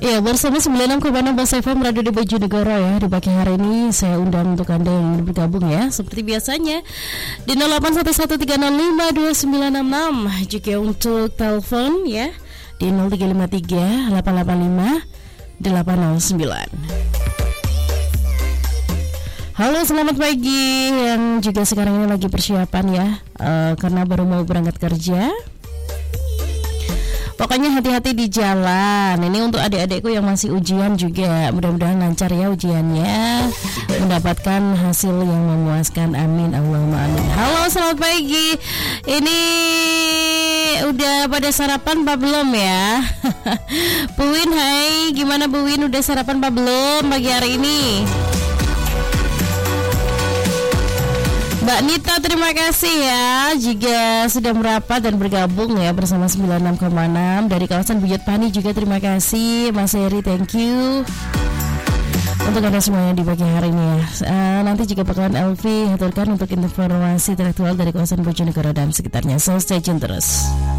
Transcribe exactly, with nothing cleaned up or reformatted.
Ya, bersama sembilan puluh enam koma enam Bas F M Radio di Bojonegoro ya. Di pagi hari ini saya undang untuk Anda yang bergabung ya, seperti biasanya di nol delapan satu satu tiga nol lima dua sembilan enam enam. Juga untuk telepon ya di nol tiga lima tiga delapan delapan lima delapan nol sembilan. Halo, selamat pagi yang juga sekarang ini lagi persiapan ya, uh, karena baru mau berangkat kerja. Pokoknya hati-hati di jalan. Ini untuk adik-adikku yang masih ujian juga, mudah-mudahan lancar ya ujiannya, mendapatkan hasil yang memuaskan. Amin, Allahumma amin. Halo, selamat pagi. Ini udah pada sarapan apa belum ya? Bu Win, hai. Gimana Bu Win, udah sarapan apa belum pagi hari ini? Mbak Nita, terima kasih ya jika sudah merapat dan bergabung ya bersama sembilan puluh enam koma enam dari kawasan Buyut Pani. Juga terima kasih Mas Heri, thank you untuk Anda semuanya di pagi hari ini ya. Uh, nanti juga bakalan Elvi haturkan untuk informasi intelektual dari kawasan Bojonegoro dan sekitarnya. So stay tune terus.